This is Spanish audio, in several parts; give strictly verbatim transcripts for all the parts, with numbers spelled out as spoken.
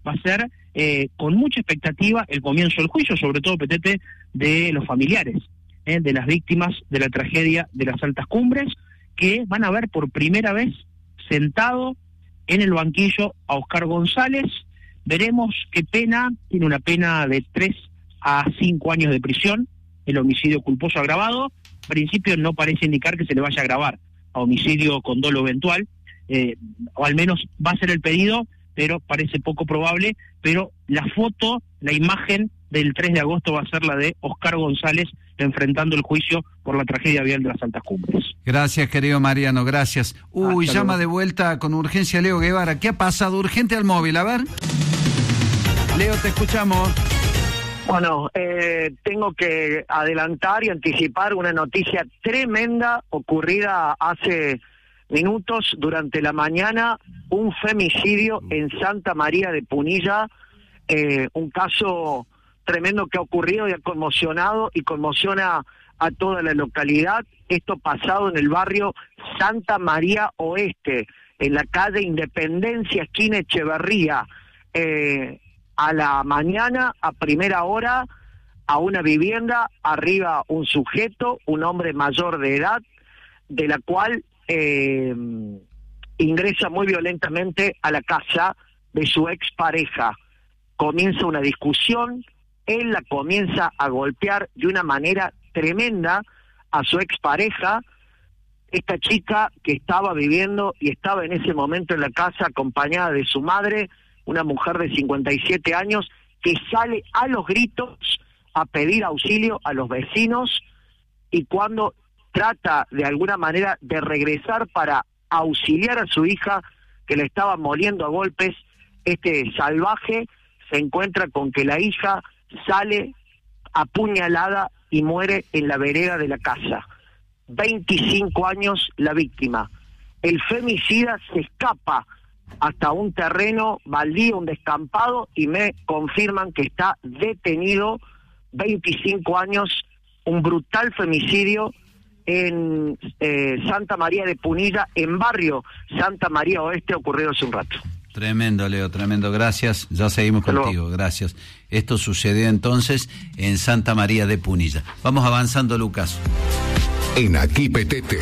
va a ser eh, con mucha expectativa el comienzo del juicio, sobre todo, Petete, de los familiares, eh, de las víctimas de la tragedia de las Altas Cumbres, que van a ver por primera vez sentado en el banquillo a Oscar González. Veremos qué pena, tiene una pena de tres a cinco años de prisión, el homicidio culposo agravado. En principio no parece indicar que se le vaya a agravar a homicidio con dolo eventual, eh, o al menos va a ser el pedido, pero parece poco probable. Pero la foto, la imagen del tres de agosto va a ser la de Oscar González enfrentando el juicio por la tragedia vial de las Altas Cumbres. Gracias, querido Mariano, gracias. Uy, Hasta llama luego. de vuelta con urgencia Leo Guevara. ¿Qué ha pasado? Urgente al móvil, a ver. Leo, te escuchamos. Bueno, eh, tengo que adelantar y anticipar una noticia tremenda ocurrida hace minutos durante la mañana, un femicidio en Santa María de Punilla, eh, un caso tremendo que ha ocurrido y ha conmocionado y conmociona a toda la localidad. Esto pasado en el barrio Santa María Oeste, en la calle Independencia, esquina Echeverría, eh, a la mañana, a primera hora, a una vivienda, arriba un sujeto, un hombre mayor de edad, de la cual eh, ingresa muy violentamente a la casa de su expareja. Comienza una discusión, él la comienza a golpear de una manera tremenda a su expareja, esta chica que estaba viviendo y estaba en ese momento en la casa acompañada de su madre, una mujer de cincuenta y siete años, que sale a los gritos a pedir auxilio a los vecinos, y cuando trata de alguna manera de regresar para auxiliar a su hija, que le estaba moliendo a golpes, este salvaje se encuentra con que la hija sale apuñalada y muere en la vereda de la casa. veinticinco años la víctima. El femicida se escapa hasta un terreno baldío, un descampado, y me confirman que está detenido. veinticinco años, un brutal femicidio en eh, Santa María de Punilla, en barrio Santa María Oeste, ocurrido hace un rato. Tremendo, Leo, tremendo, gracias. Ya seguimos Hasta contigo, luego. Gracias. Esto sucedió entonces en Santa María de Punilla. Vamos avanzando, Lucas. En Aquí Petete,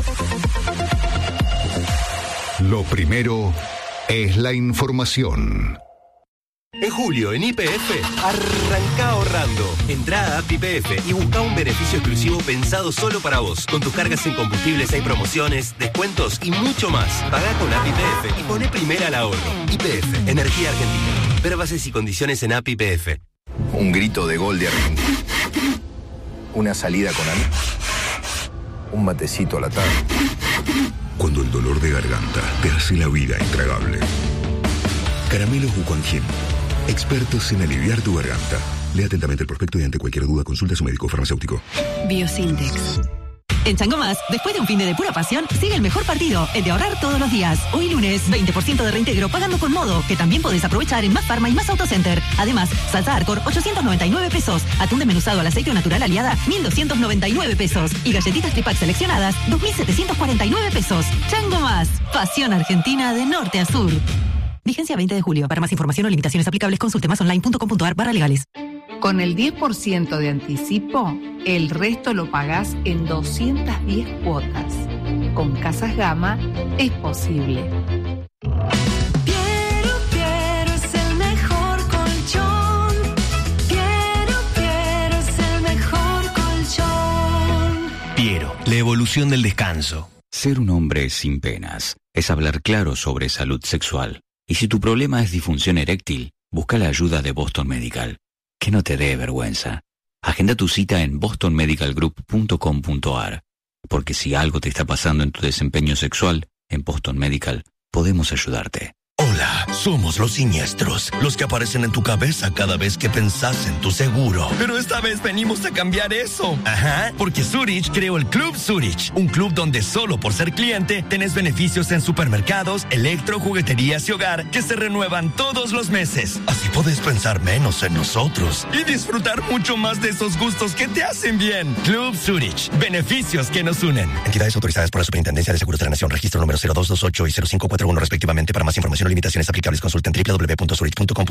lo primero es la información. En julio, en Y P F, arranca ahorrando. Entrá a App Y P F y busca un beneficio exclusivo pensado solo para vos. Con tus cargas en combustibles hay promociones, descuentos y mucho más. Pagá con App Y P F y poné primera al ahorro. Y P F, Energía Argentina. Ver bases y condiciones en App Y P F. Un grito de gol de Argentina. Una salida con amigos. Un matecito a la tarde. Cuando el dolor de garganta te hace la vida intragable. Caramelos Ucuanjin, expertos en aliviar tu garganta. Lea atentamente el prospecto y ante cualquier duda consulta a su médico farmacéutico. Biosintex. En Chango Más, después de un fin de pura pasión, sigue el mejor partido, el de ahorrar todos los días. Hoy lunes, veinte por ciento de reintegro pagando con Modo, que también podés aprovechar en Más Farma y Más Autocenter. Además, salsa Arcor, ochocientos noventa y nueve pesos. Atún desmenuzado al aceite natural Aliada, mil doscientos noventa y nueve pesos. Y galletitas Tripac seleccionadas, dos mil setecientos cuarenta y nueve pesos. Chango Más, pasión argentina de norte a sur. Vigencia veinte de julio. Para más información o limitaciones aplicables, consulte másonline.com.ar barra legales. Con el diez por ciento de anticipo, el resto lo pagás en doscientas diez cuotas. Con Casas Gama es posible. Piero, Piero es el mejor colchón. Piero, Piero es el mejor colchón. Piero, la evolución del descanso. Ser un hombre sin penas es hablar claro sobre salud sexual. Y si tu problema es disfunción eréctil, busca la ayuda de Boston Medical. Que no te dé vergüenza. Agenda tu cita en boston medical group punto com punto a r. Porque si algo te está pasando en tu desempeño sexual, en Boston Medical podemos ayudarte. Hola, somos los siniestros, los que aparecen en tu cabeza cada vez que pensás en tu seguro. Pero esta vez venimos a cambiar eso. Ajá, porque Zurich creó el Club Zurich, un club donde solo por ser cliente tenés beneficios en supermercados, electro, jugueterías y hogar que se renuevan todos los meses. Así podés pensar menos en nosotros y disfrutar mucho más de esos gustos que te hacen bien. Club Zurich, beneficios que nos unen. Entidades autorizadas por la Superintendencia de Seguros de la Nación, registro número cero dos dos ocho y cero cinco cuatro uno respectivamente. Para más información o limitaciones aplicables, consulten doble u doble u doble u punto zurich punto com.